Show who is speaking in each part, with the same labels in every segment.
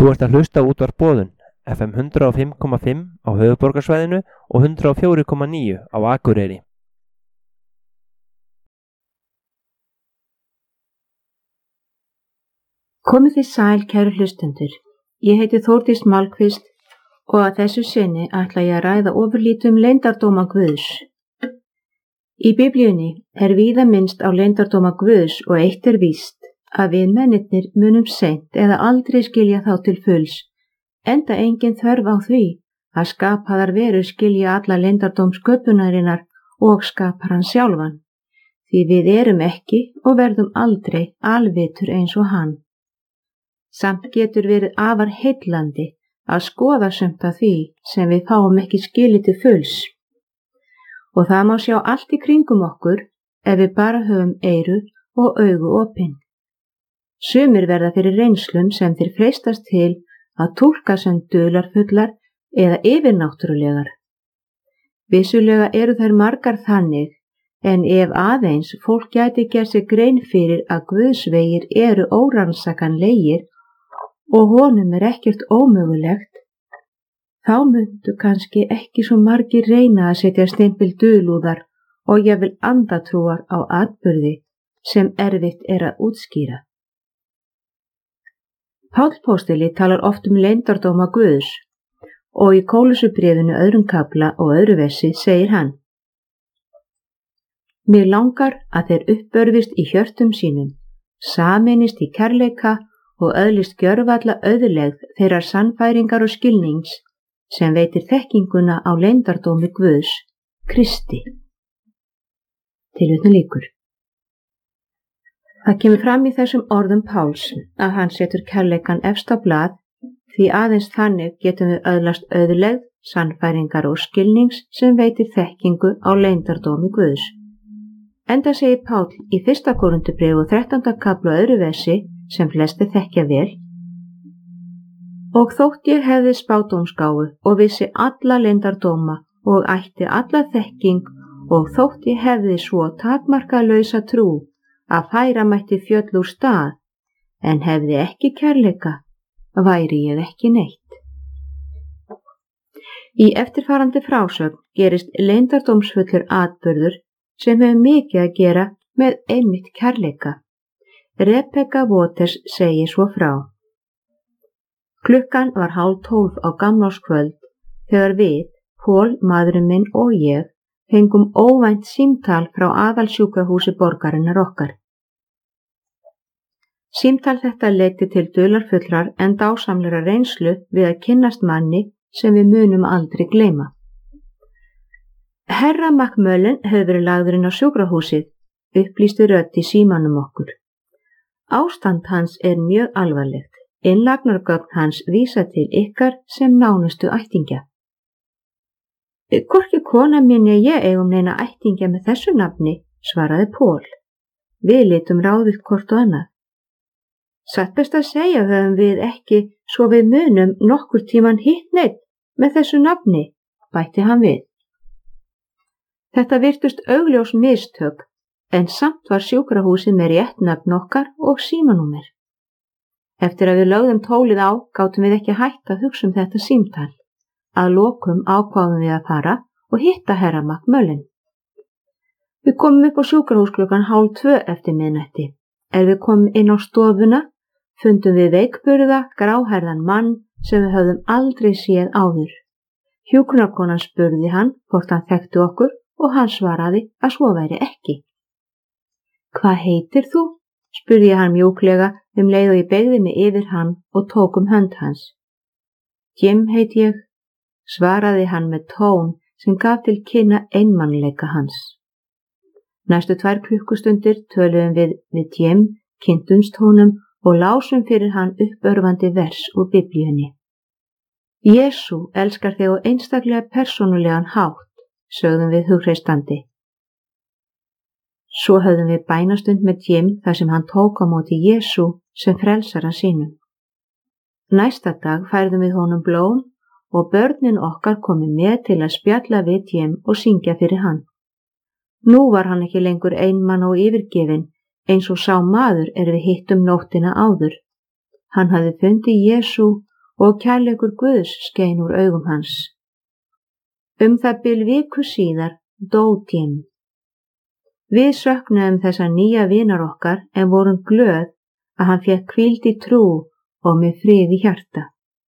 Speaker 1: Þú ert að hlusta á Útvarp Boðun, FM 105,5 á höfuðborgarsvæðinu og 104,9 á Akureyri.
Speaker 2: Komið þið sæl, kæru hlustendur. Ég heiti Þórdís Málkvist og að þessu sinni ætla ég að ræða ofurlítið leyndardóma Guðs. Í Biblíunni er víða minnst á leyndardóma Guðs og eitt er víst að við mennirnir munum seint eða aldrei skilja þá til fulls, enda engin þörf á því að skapaðar verur skilja alla leyndardóm sköpunarinnar og skapar hann sjálfan, því við erum ekki og verðum aldrei alvitur eins og hann. Samt getur verið afar heillandi að skoða sumt af því sem við fáum ekki skilið til fulls. Og það má sjá allt í kringum okkur ef við bara höfum eyru og augu opin. Sumir verða fyrir reynslum sem þeir freistast til að túlka sem dularfullar eða yfirnáttúrulegar. Vissulega eru þær margar þannig, en ef aðeins fólk gæti gert sér grein fyrir að Guðsvegir eru órannsakanlegir og honum er ekkert ómögulegt, þá myndu kannski ekki svo margir reyna að setja stimpil dulúðar og jafnvel andatrúar á atburði sem erfitt er að útskýra. Páll póstili talar oft leyndardóma Guðs og í Kólusubréfinu 2. kafla og 2. versi segir hann: Mig langar að þeir uppörfist í hjörtum sínum, sameinist í kærleika og öðlist gjörvalla auðlegð þeirrar sannfæringar og skilnings sem veitir þekkinguna á leyndardómi Guðs, Kristi. Tilvitnun lýkur. Það kemur fram í þessum orðum Páls að hann setur kærleikan efst á blað, því aðeins þannig getum við öðlast auðlegð, sannfæringar og skilnings sem veitir þekkingu á leyndardómi Guðs. Enda segir Páll í 1. Korinthubréfi 13. kafla og 2. versi sem flestir þekkja vel: Og þótt ég hefði spádómsgáfu og vissi alla leyndardóma og ætti alla þekking og þótt ég hefði svo takmarkalausa trú að færa mætti fjöll úr stað, en hefði ekki kærleika, væri ég ekki neitt. Í eftirfarandi frásögn gerist leyndardómsfullur atburður sem hefur mikið að gera með einmitt kærleika. Rebekka Waters segir svo frá: Klukkan var 11:30 á gamlárskvöld þegar við, Pól, maðurinn minn og ég, fengum óvænt símtal frá aðalsjúkrahúsi borgarinnar okkar. Símtal þetta leiddi til dularfullrar en dásamlegra reynslu við að kynnast manni sem við munum aldrei gleyma. Herra McMullen hefur verið lagður inn á sjúkrahúsið, upplýsti rödd í símanum okkur. Ástand hans er mjög alvarlegt, innlagnargögn hans vísa til ykkar sem nánustu ættingja. Hvorki kona mín ég eigum neina ættingja með þessu nafni, svaraði Pól. Við litum ráðið hvort og annað. Satt best að segja höfum við ekki svo við munum nokkur tíman hitt neitt með þessu nafni, bætti hann við. Þetta virtust augljós mistök, en samt var sjúkrahúsið með rétt nafn okkar og símanúmer. Eftir að við lögðum tólið á gátum við ekki hætt að hugsa þetta símtal. Að lokum ákváðum við að fara og hitta herra McMullen. Við komum upp á sjúkrahús klukkan 1:30 eftir miðnætti. Ef við komum inn á stofuna, fundum við veikburða, gráhærðan mann sem við höfðum aldrei séð áður. Hjúkrunarkonan spurði hann hvort hann þekkti okkur og hann svaraði að svo væri ekki. Hvað heitir þú? Spurði ég hann mjúklega leið og ég beygði mig yfir hann og tók hönd hans. Jim heit ég, svaraði hann með tón sem gaf til kynna einmannleika hans. Næstu 2 klukkustundir töluðum við Jim, kynntumst honum og lásum fyrir hann uppörvandi vers úr Biblíunni. Jesú elskar þig á einstaklega persónulegan hátt, sögðum við hugreistandi. Svo höfðum við bænastund með Jim þar sem hann tók á móti Jesú sem frelsara sínum. Næsta dag færðum við honum blóm og börnin okkar komu með til að spjalla við Jim og syngja fyrir hann. Nú var hann ekki lengur einmann og yfirgefinn eins og sá maður við hittum nóttina áður. Hann hafði fundið Jesú og kærleikur Guðs skein úr augum hans. Það bil viku síðar dó Jim. Við söknuðum þessa nýja vinar okkar en vorum glöð að hann fékk hvíld í trú og með frið í hjarta.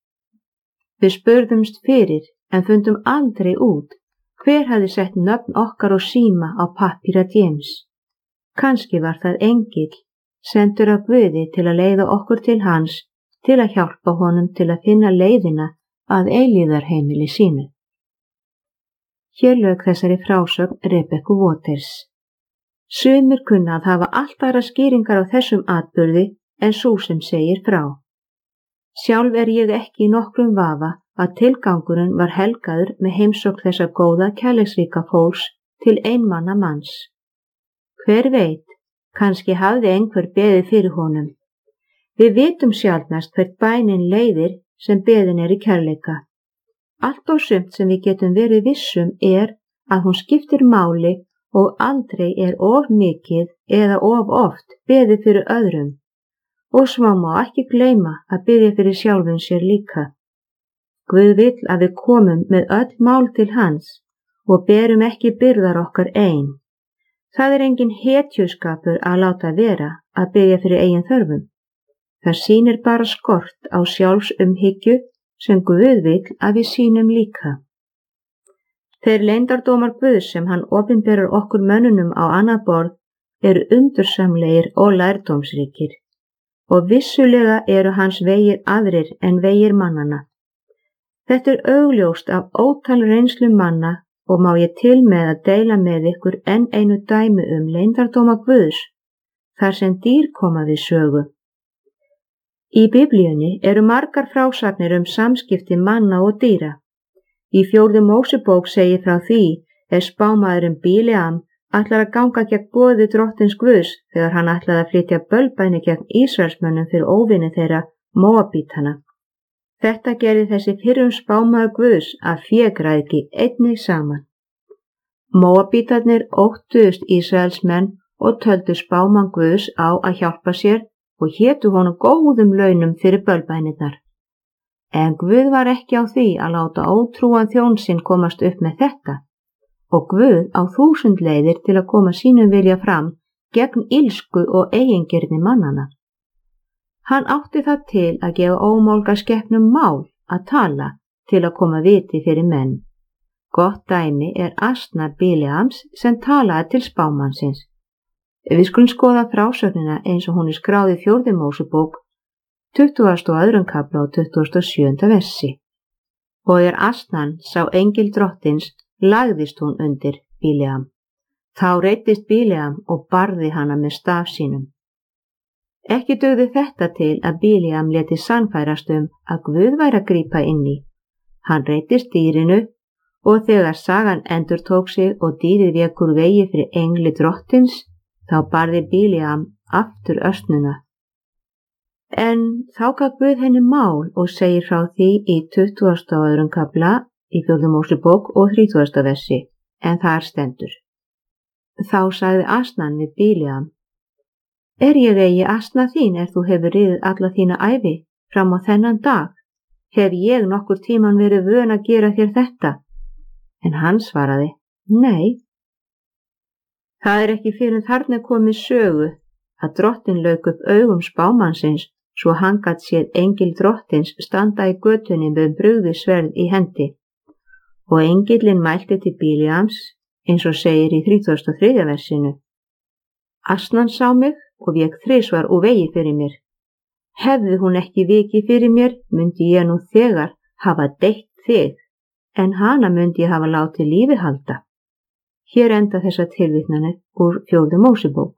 Speaker 2: Við spurðumst fyrir en fundum aldrei út hver hafði sett nöfn okkar og síma á pappíra James. Kannski var það engill, sendur af Guði til að leiða okkur til hans, til að hjálpa honum til að finna leiðina að eilífðarheimili sínu. Hér lauk þessari frásögn Rebekku Waters. Sumir kunna að hafa allt aðra skýringar á þessum atburði en sú sem segir frá. Sjálf ég ekki í nokkrum vafa að tilgangurinn var helgaður með heimsókn þessa góða kærleiksríka fólks til einmanna manns. Hver veit, kannski hafði einhver beðið fyrir honum. Við vitum sjaldnast hvert bænin leiðir sem beðin í kærleika. Allt og sumt sem við getum verið vissum að hún skiptir máli og aldrei of mikið eða of oft beðið fyrir öðrum. Og svo má ekki gleyma að biðja fyrir sjálfum sér líka. Guð vill að við komum með öll mál til hans og berum ekki byrðar okkar ein. Það engin hetjuskapur að láta vera að biðja fyrir eigin þörfum. Það sýnir bara skort á sjálfsumhyggju sem Guð vill að við sýnum líka. Þeir leyndardómar Guðs sem hann opinberar okkur mönnunum á annað borð eru undursamlegir og lærdómsríkir. Og vissulega eru hans vegir aðrir en vegir mannana. Þetta augljóst af ótal reynslu manna og má ég til með að deila með ykkur enn einu dæmi leyndardóma Guðs, þar sem dýr koma við sögu. Í Biblíunni eru margar frásagnir samskipti manna og dýra. Í 4. Mósebók segir frá því spámaðurinn Bileam ætlar að ganga gegn boði drottins Guðs þegar hann ætlaði að flytja bölbæni gegn Ísraelsmönnum fyrir óvini þeirra Móabítana. Þetta gerði þessi fyrrum spámaður Guðs að fégræðgi einnig saman. Móabítarnir óttuðust Ísraelsmenn og töldu spámann Guðs á að hjálpa sér og hétu honum góðum launum fyrir bölbænirnar. En Guð var ekki á því að láta ótrúan þjón sinn komast upp með þetta. Og Guð á 1000 leiðir til að koma sínum vilja fram gegn ilsku og eigingirni mannana. Hann átti það til að gefa ómálga skepnum mál að tala til að koma viti fyrir menn. Gott dæmi asna Bileams sem talaði til spámannsins. Við skulum skoða frásögnina eins og hún skráð í 4. Mósebók, 22. kafla og 27. versi. Og asnan sá engil drottins, lagðist hún undir Bileam. Þá reiddist Bileam og barði hana með staf sínum. Ekki dugði þetta til að Bileam léti sannfærast að Guð væri að grípa inn í. Hann reiddist dýrinu og þegar sagan endurtók sig og dýrið vék úr vegi fyrir engli drottins, þá barði Bileam aftur ösnuna. En þá gaf Guð henni mál og segir frá því í 22. kafla í 4. Mósebók og 30. versi, en þar stendur. Þá sagði asnan við Bileam: ég eigi asna þín þú hefur riðið alla þína ævi fram á þennan dag? Hef ég nokkur tíman verið vön að gera þér þetta? En hann svaraði: nei. Það ekki fyrir þarna komið sögu að drottin lauk upp augum spámannsins svo hann gat séð engil drottins standa í götunni með brugðisverð í hendi. Og engillinn mælti til Bileams, eins og segir í 33. versinu. Asnan sá mig og vék 3 úr vegi fyrir mér. Hefði hún ekki vikið fyrir mér, myndi ég nú þegar hafa deytt þig, en hana myndi ég hafa látið lífi halda. Hér enda þessar tilvitnanir úr 4. Mósebók.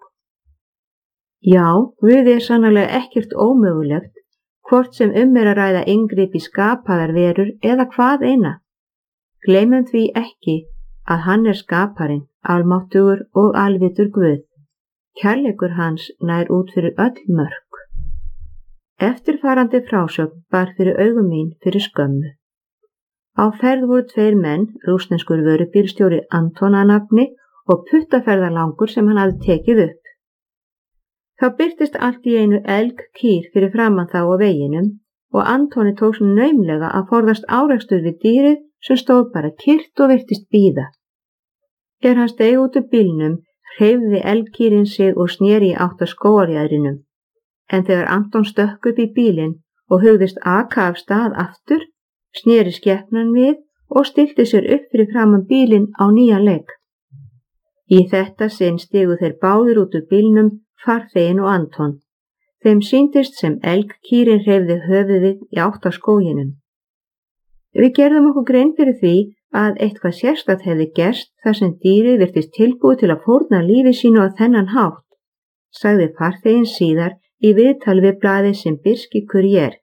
Speaker 2: Já, Guði sannarlega ekkert ómögulegt, hvort sem að ræða inngrip í skapaðar verur eða hvað eina. Gleymum því ekki að hann skaparinn, almáttugur og alvitur Guð. Kærleikur hans nær út fyrir öll mörk. Eftirfarandi frásögn bar fyrir augum mín fyrir skömmu. Á ferð voru 2 menn, rússneskur vörubílstjóri Anton að nafni og puttaferðalangur sem hann hafði tekið upp. Þá birtist allt í einu elgkýr fyrir framan þá á veginum og Antoni tók svo naumlega að forðast árekstur við dýrið sem stóð bara kyrrt og virtist bíða. Hann steig út úr bílnum, hreyfði elgkýrin sig og sneri í átt að skógarjaðrinum. En þegar Anton stökk upp í bílinn og hugðist aka af stað aftur, sneri skepnan við og stillti sér upp fyrir framan bílinn á nýjan leik. Í þetta sinn stigu þeir báðir út úr bílnum, farþeginn og Anton. Þeim sýndist sem elgkýrin hreyfði höfuðið í átt að skóginum. Við gerðum okkur grein fyrir því að eitthvað sérstakt hefði gerst þar sem dýrið virtist tilbúið til að fórna lífi sínu á þennan hátt, sagði farþeginn síðar í viðtali við blaðið sem Birski Courier.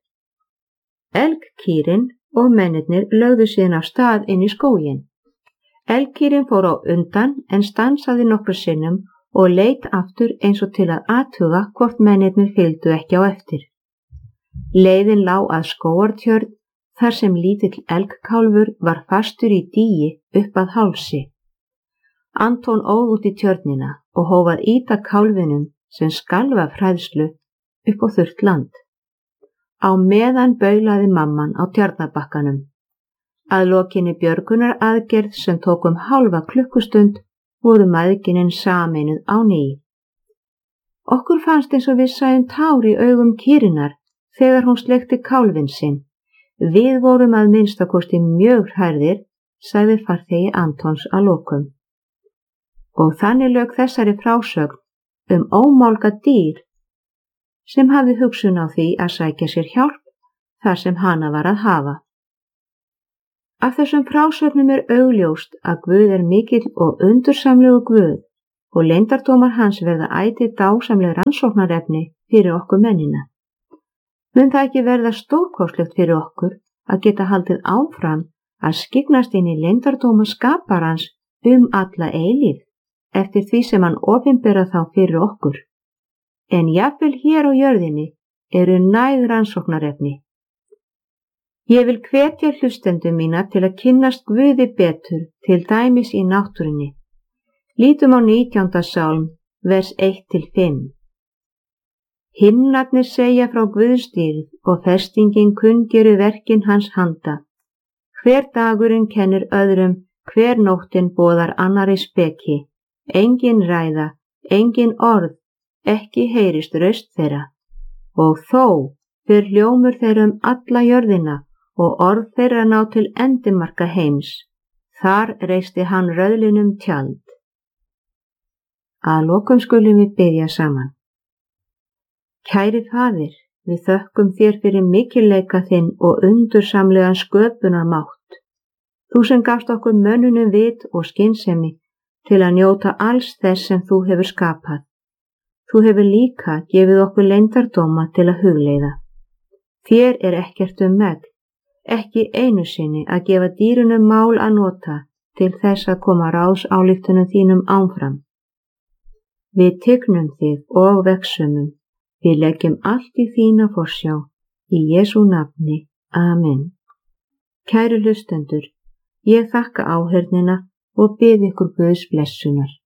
Speaker 2: Elgkýrin og mennirnir lögðu síðan af stað inn í skóginn. Elgkýrin fór á undan en stansaði nokkru sinnum og leit aftur eins og til að athuga hvort mennirnir fylgdu ekki á eftir. Leiðin lá að skógartjörn þar sem lítill elgkálfur var fastur í dýi upp að hálsi. Anton óð út í tjörnina og hóf að ýta kálfinum sem skalf af hræðslu upp á þurrt land. Á meðan baulaði mamman á tjarnarbakkanum. Að lokinni björgunar aðgerð sem tók hálfa klukkustund voru mæðginin sameinuð á ný. Okkur fannst eins og við sæjum tár í augum kýrinnar þegar hún sleikti kálfinn sinn. Við vorum að minnstakosti mjög hrærðir, sagði farþegi Antons að lokum. Og þannig lauk þessari frásögn ómálga dýr sem hafði hugsun á því að sækja sér hjálp þar sem hana var að hafa. Af þessum frásögnum augljóst að Guð mikill og undursamlegu Guð og leyndardómar hans verða ætíð dásamleg rannsóknarefni fyrir okkur mennina. Mun það ekki verða stórkostlegt fyrir okkur að geta haldið áfram að skyggnast inn í leyndardóma skaparans alla eilífð eftir því sem hann opinbera þá fyrir okkur. En jafnvel hér á jörðinni eru næg rannsóknarefni. Ég vil hvetja hlustendur mína til að kynnast Guði betur, til dæmis í náttúrunni. Lítum á 19. sálm, vers 1-5. Himnarnir segja frá Guðsdýrð og festingin kunngerir verkin hans handa. Hver dagurinn kennir öðrum, hver nóttin boðar annari speki. Engin ræða, engin orð, ekki heyrist raust þeirra. Og þó fer hljómur þeirra alla jörðina og orð þeirra ná til endimarka heims. Þar reisti hann röðlinum tjald. Að lokum skulum við biðja saman. Kæri Faðir, við þökkum þér fyrir mikilleika þinn og undursamlegan sköpunarmátt. Þú sem gafst okkur mönnunum vit og skynsemi til að njóta alls þess sem þú hefur skapað. Þú hefur líka gefið okkur leyndardóma til að hugleiða. Þér ekkert megn, ekki einu sinni að gefa dýrunum mál að nota til þess að koma ráðsályktunum þínum áfram. Við tignum þig og vegsumum. Við leggjum allt í þína forsjá. Í Jesú nafni. Amen. Kæru hlustendur, ég þakka áheyrnina og bið ykkur Guðs blessunar.